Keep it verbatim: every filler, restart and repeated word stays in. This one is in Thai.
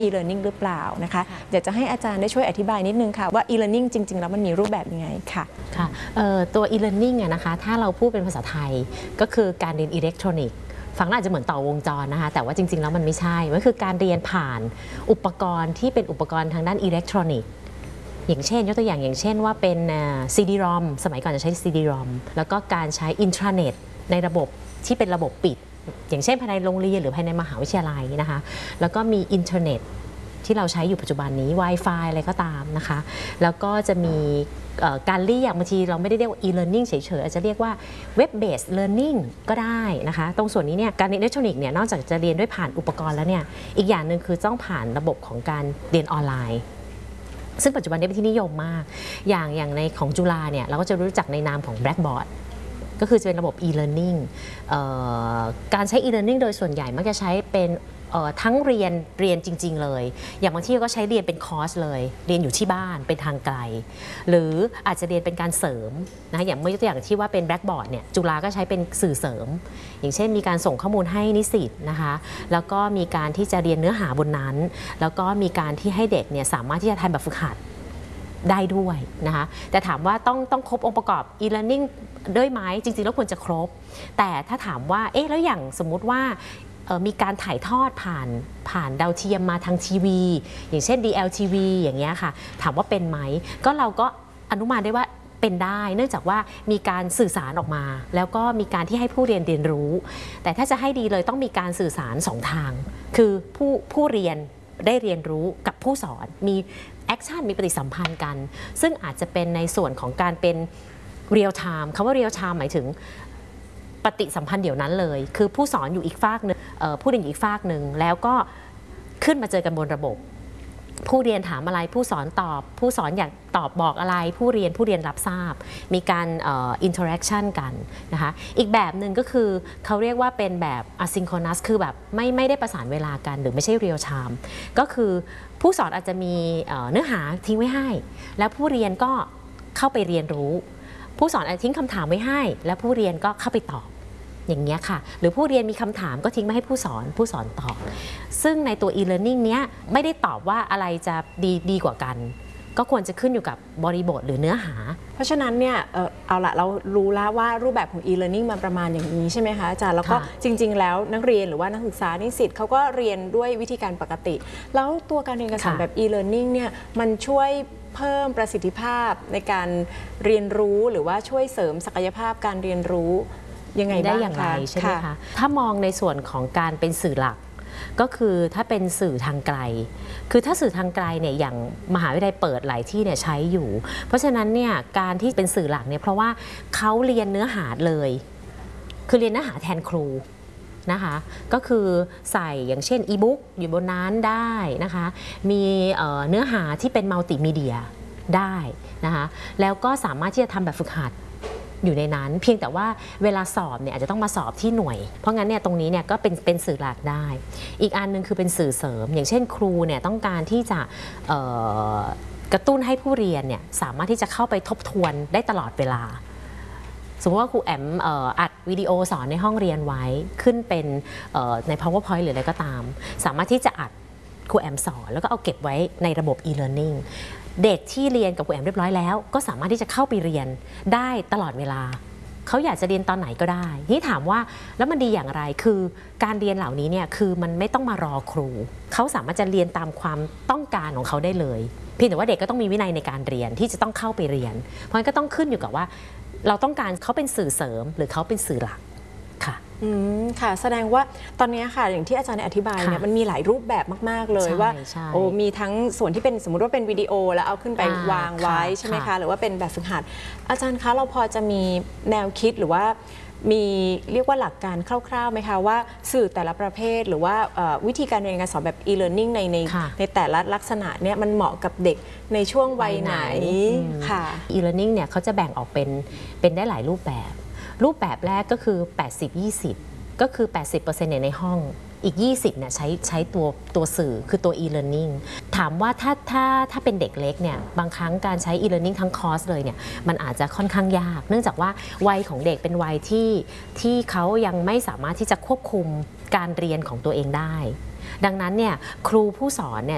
e-learning หรือเปล่านะคะเดี๋ยวจะให้อาจารย์ได้ช่วยอธิบายนิดนึงค่ะว่า e-learning จริงๆแล้วมันมีรูปแบบยังไงค่ะค่ะตัว e-learning อะนะคะถ้าเราพูดเป็นภาษาไทยก็คือการเรียนอิเล็กทรอนิกส์ฟังน่าจะเหมือนต่อวงจรนะคะแต่ว่าจริงๆแล้วมันไม่ใช่มันคือการเรียนผ่านอุปกรณ์ที่เป็นอุปกรณ์ทางด้านอิเล็กทรอนิกส์อย่างเช่นยกตัวอย่างอย่างเช่นว่าเป็น ซี ดี รอม สมัยก่อนจะใช้ ซี ดี รอม แล้วก็การใช้อินทราเน็ตในระบบที่เป็นระบบปิดอย่างเช่นภายในโรงเรียนหรือภายในมหาวิทยาลัยนะคะแล้วก็มีอินเทอร์เน็ตที่เราใช้อยู่ปัจจุบันนี้ Wi-Fi อะไรก็ตามนะคะแล้วก็จะมีการเรียกบางทีเราไม่ได้เรียกว่า e-learning เฉยๆอาจจะเรียกว่า web-based learning ก็ได้นะคะตรงส่วนนี้เนี่ยการเรียนอิเล็กทรอนิกส์เนี่ยนอกจากจะเรียนด้วยผ่านอุปกรณ์แล้วเนี่ยอีกอย่างหนึ่งคือต้องผ่านระบบของการเรียนออนไลน์ซึ่งปัจจุบันนี้เป็นที่นิยมมากอย่างอย่างในของจุฬาเนี่ยเราก็จะรู้จักในนามของ Blackboard ก็คือจะเป็นระบบ e-learning การใช้ e-learning โดยส่วนใหญ่มักจะใช้เป็นทั้งเรียนเรียนจริงๆเลยอย่างบางที่ก็ใช้เรียนเป็นคอร์สเลยเรียนอยู่ที่บ้านเป็นทางไกลหรืออาจจะเรียนเป็นการเสริมนะอย่างเมื่อตัวอย่างที่ว่าเป็น Blackboard เนี่ยจุฬาก็ใช้เป็นสื่อเสริมอย่างเช่นมีการส่งข้อมูลให้นิสิตนะคะแล้วก็มีการที่จะเรียนเนื้อหาบนนั้นแล้วก็มีการที่ให้เด็กเนี่ยสามารถที่จะทำแบบฝึกหัดได้ด้วยนะคะแต่ถามว่าต้องต้องครบองค์ประกอบ e-learning ด้วยไหมจริงๆแล้วควรจะครบแต่ถ้าถามว่าเอ๊ะแล้วอย่างสมมุติว่ามีการถ่ายทอดผ่านผ่านดาวเทียมมาทางทีวีอย่างเช่น ดี แอล ที วี อย่างเงี้ยค่ะถามว่าเป็นไหมก็เราก็อนุมานได้ว่าเป็นได้เนื่องจากว่ามีการสื่อสารออกมาแล้วก็มีการที่ให้ผู้เรียนเรียนรู้แต่ถ้าจะให้ดีเลยต้องมีการสื่อสารสองทางคือผู้ผู้เรียนได้เรียนรู้กับผู้สอนมีแอคชั่นมีปฏิสัมพันธ์กันซึ่งอาจจะเป็นในส่วนของการเป็นเรียลไทม์คำว่าเรียลไทม์หมายถึงปฏิสัมพันธ์เดี๋ยวนั้นเลยคือผู้สอนอยู่อีกฝากหนึ่งผู้เรียนอยู่อีกฝากหนึ่งแล้วก็ขึ้นมาเจอกันบนระบบผู้เรียนถามอะไรผู้สอนตอบผู้สอนอยากตอบบอกอะไรผู้เรียนผู้เรียนรับทราบมีการอินเทอร์แอคชั่นกันนะคะอีกแบบหนึ่งก็คือเขาเรียกว่าเป็นแบบ asynchronous คือแบบไม่ไม่ได้ประสานเวลากันหรือไม่ใช่เรียลไทม์ก็คือผู้สอนอาจจะมีเนื้อหาทิ้งไว้ให้แล้วผู้เรียนก็เข้าไปเรียนรู้ผู้สอนอาจจะทิ้งคำถามไว้ให้แล้วผู้เรียนก็เข้าไปตอบอย่างเงี้ยค่ะหรือผู้เรียนมีคำถามก็ทิ้งมาให้ผู้สอนผู้สอนตอบซึ่งในตัว e-learning เนี้ยไม่ได้ตอบว่าอะไรจะดีดีกว่ากันก็ควรจะขึ้นอยู่กับบริบทหรือเนื้อหาเพราะฉะนั้นเนี่ย เ, เอาละเรารู้แล้วว่ารูปแบบของ e-learning มันประมาณอย่างนี้ใช่ไหมคะอาจารย์แล้วก็จริงๆแล้วนักเรียนหรือว่านักศึกษานิสิตเขาก็เรียนด้วยวิธีการปกติแล้วตัวการเรียนการสอนแบบ e-learning เนี่ยมันช่วยเพิ่มประสิทธิภาพในการเรียนรู้หรือว่าช่วยเสริมศักยภาพการเรียนรู้ยังไงได้อย่างไรใช่ไหมคะถ้ามองในส่วนของการเป็นสื่อหลักก็คือถ้าเป็นสื่อทางไกลคือถ้าสื่อทางไกลเนี่ยอย่างมหาวิทยาลัยเปิดหลายที่เนี่ยใช้อยู่เพราะฉะนั้นเนี่ยการที่เป็นสื่อหลักเนี่ยเพราะว่าเขาเรียนเนื้อหาเลยคือเรียนเนื้อหาแทนครูนะคะก็คือใส่อย่างเช่นอีบุ๊กอยู่บนนั้นได้นะคะมีเนื้อหาที่เป็นมัลติมีเดียได้นะคะแล้วก็สามารถที่จะทำแบบฝึกหัดอยู่ในนั้นเพียงแต่ว่าเวลาสอบเนี่ยอาจจะต้องมาสอบที่หน่วยเพราะงั้นเนี่ยตรงนี้เนี่ยก็เป็นเป็นสื่อหลักได้อีกอันนึงคือเป็นสื่อเสริมอย่างเช่นครูเนี่ยต้องการที่จะกระตุ้นให้ผู้เรียนเนี่ยสามารถที่จะเข้าไปทบทวนได้ตลอดเวลาสมมติว่าครูแอมอัดวิดีโอสอนในห้องเรียนไว้ขึ้นเป็นใน powerpoint หรืออะไรก็ตามสามารถที่จะอัดครูแอมสอนแล้วก็เอาเก็บไว้ในระบบ e-learningเด็กที่เรียนกับครูแอมเรียบร้อยแล้วก็สามารถที่จะเข้าไปเรียนได้ตลอดเวลาเขาอยากจะเรียนตอนไหนก็ได้ที่ถามว่าแล้วมันดีอย่างไรคือการเรียนเหล่านี้เนี่ยคือมันไม่ต้องมารอครูเขาสามารถจะเรียนตามความต้องการของเขาได้เลยเพียงแต่ว่าเด็กก็ต้องมีวินัยในการเรียนที่จะต้องเข้าไปเรียนเพราะงั้นก็ต้องขึ้นอยู่กับว่าเราต้องการเขาเป็นสื่อเสริมหรือเขาเป็นสื่อหลักค่ะอืมค่ะแสดงว่าตอนนี้ค่ะอย่างที่อาจารย์ได้อธิบายเนี่ยมันมีหลายรูปแบบมากๆเลยว่าโอ้มีทั้งส่วนที่เป็นสมมุติว่าเป็นวิดีโอแล้วเอาขึ้นไปวางไว้ใช่ไหมคะหรือว่าเป็นแบบฝึกหัดอาจารย์คะเราพอจะมีแนวคิดหรือว่ามีเรียกว่าหลักการคร่าวๆไหมคะว่าสื่อแต่ละประเภทหรือว่าวิธีการเรียนการสอนแบบ e-learning ในในในแต่ละลักษณะเนี่ยมันเหมาะกับเด็กในช่วงวัยไหนค่ะ e-learning เนี่ยเขาจะแบ่งออกเป็นเป็นได้หลายรูปแบบรูปแบบแรกก็คือ แปดสิบ ยี่สิบ ก็คือ แปดสิบเปอร์เซ็นต์ เนี่ยในห้องอีก ยี่สิบ เนี่ยใช้ใช้ตัวตัวสื่อคือตัว e-learning ถามว่าถ้าถ้าถ้าเป็นเด็กเล็กเนี่ยบางครั้งการใช้ e-learning ทั้งคอร์สเลยเนี่ยมันอาจจะค่อนข้างยากเนื่องจากว่าวัยของเด็กเป็นวัยที่ที่เขายังไม่สามารถที่จะควบคุมการเรียนของตัวเองได้ดังนั้นเนี่ยครูผู้สอนเนี่ย